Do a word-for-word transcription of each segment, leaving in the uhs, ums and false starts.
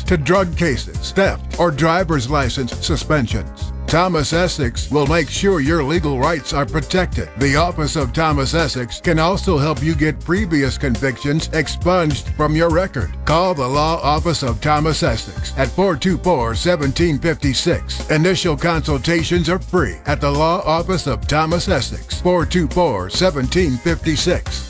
to drug cases, theft, or driver's license suspensions. Thomas Essex will make sure your legal rights are protected. The Office of Thomas Essex can also help you get previous convictions expunged from your record. Call the Law Office of Thomas Essex at four two four, one seven five six. Initial consultations are free at the Law Office of Thomas Essex, four two four, one seven five six.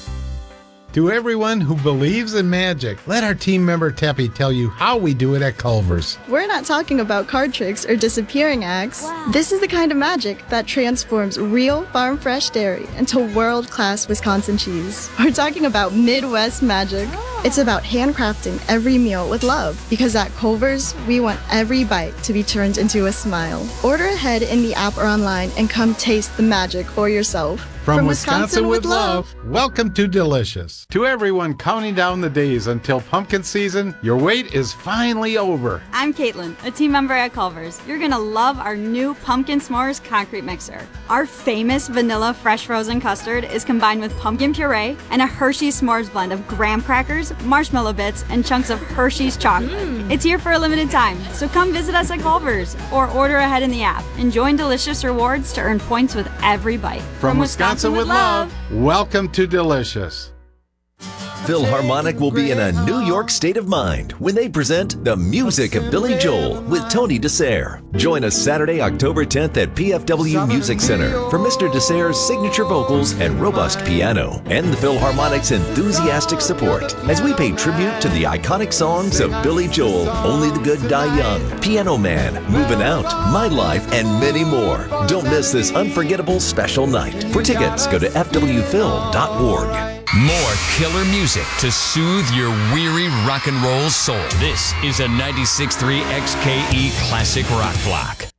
To everyone who believes in magic, let our team member Teppy tell you how we do it at Culver's. We're not talking about card tricks or disappearing acts. Wow. This is the kind of magic that transforms real farm-fresh dairy into world-class Wisconsin cheese. We're talking about Midwest magic. Oh. It's about handcrafting every meal with love, because at Culver's, we want every bite to be turned into a smile. Order ahead in the app or online and come taste the magic for yourself. From, From Wisconsin, Wisconsin with love, welcome to Delicious. To everyone counting down the days until pumpkin season, your wait is finally over. I'm Caitlin, a team member at Culver's. You're going to love our new Pumpkin S'mores concrete mixer. Our famous vanilla fresh frozen custard is combined with pumpkin puree and a Hershey's S'mores blend of graham crackers, marshmallow bits, and chunks of Hershey's chocolate. Mm. It's here for a limited time, so come visit us at Culver's or order ahead in the app and join Delicious Rewards to earn points with every bite. From, From Wisconsin, Wisconsin with love, welcome to Delicious. Philharmonic will be in a New York state of mind when they present The Music of Billy Joel with Tony DeSere. Join us Saturday, October tenth at P F W Music Center for Mister DeSere's signature vocals and robust piano, and the Philharmonic's enthusiastic support as we pay tribute to the iconic songs of Billy Joel, Only the Good Die Young, Piano Man, Moving Out, My Life, and many more. Don't miss this unforgettable special night. For tickets, go to f w film dot org. More killer music to soothe your weary rock and roll soul. This is a ninety-six point three X K E Classic Rock Block.